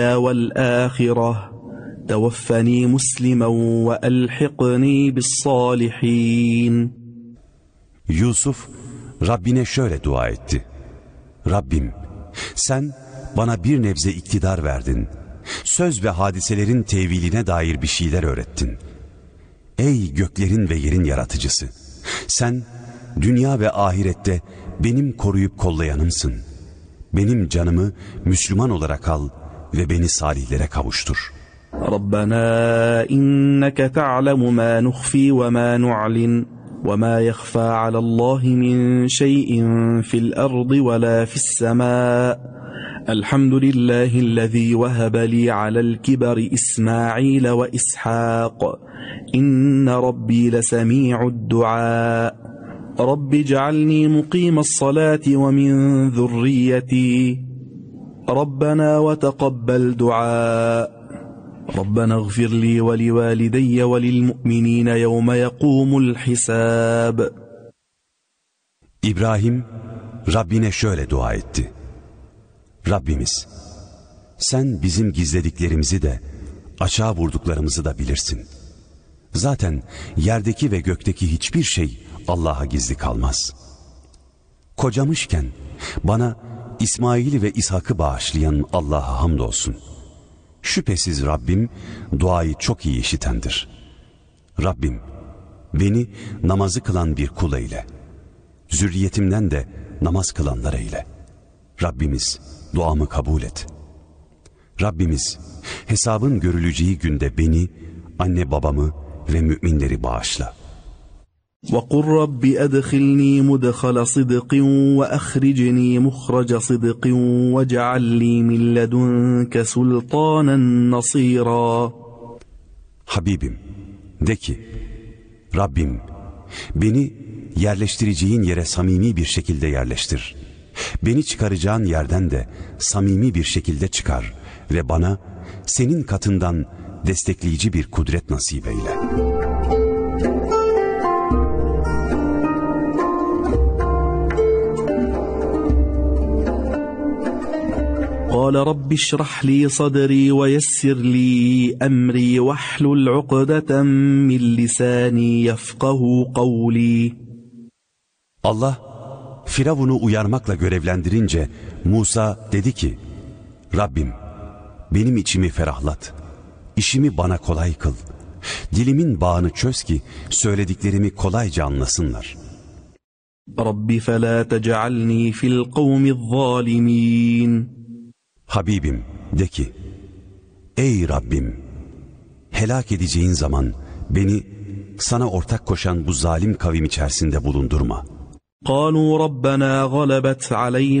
والآخرة توفني مسلما وألحقني بالصالحين. Yusuf Rabbine şöyle dua etti: Rabbim, sen bana bir nebze iktidar verdin. Söz ve hadiselerin teviline dair bir şeyler öğrettin. Ey göklerin ve yerin yaratıcısı! Sen dünya ve ahirette benim koruyup kollayanımsın. Benim canımı Müslüman olarak al ve beni salihlere kavuştur. Rabbena inneke ta'lemu ma nukhfi ve ma nu'lin ve ma yakhfa ala'llahi min şey'in fil ardı ve la fis semâ. Elhamdülillahillezî vehebe li alel kibari İsmail ve İshak. İnne Rabbi lesemî'ud du'a. Rabbi cealni muqîmes salâti ve min zurriyyetî. Rabbena ve teqabbel du'a. ربنا اغفر لي ولوالدي وللمؤمنين يوم يقوم الحساب. İbrahim Rabbine şöyle dua etti: Rabbimiz, sen bizim gizlediklerimizi de açığa vurduklarımızı da bilirsin. Zaten yerdeki ve gökteki hiçbir şey Allah'a gizli kalmaz. Kocamışken bana İsmail'i ve İshak'ı bağışlayan Allah'a hamdolsun. Şüphesiz Rabbim duayı çok iyi işitendir. Rabbim, beni namazı kılan bir kul eyle. Zürriyetimden de namaz kılanlar eyle. Rabbimiz, duamı kabul et. Rabbimiz, hesabın görüleceği günde beni, anne babamı ve müminleri bağışla. وَقُلْ رَبِّ أَدْخِلْنِي مُدْخَلَ صِدْقٍ وَأَخْرِجْنِي مُخْرَجَ صِدْقٍ وَاجْعَلْ لِي مِنْ لَدُنْكَ سُلْطَانًا نَصِيرًا. Habibim, de ki, Rabbim, beni yerleştireceğin yere samimi bir şekilde yerleştir. Beni çıkaracağın yerden de samimi bir şekilde çıkar ve bana senin katından destekleyici bir kudret nasip eyle. قال رب اشرح لي صدري ويسر لي أمري واحلل عقدة من لساني يفقه قولي. Allah Firavun'u uyarmakla görevlendirince Musa dedi ki, Rabbim, benim içimi ferahlat, işimi bana kolay kıl, dilimin bağını çöz ki söylediklerimi kolayca anlasınlar. Rabbi felâ tec'alnî fil kavmi'z-zâlimîn. Habibim, de ki, ey Rabbim, helak edeceğin zaman beni sana ortak koşan bu zalim kavim içerisinde bulundurma. قالوا ربنا غلبت علينا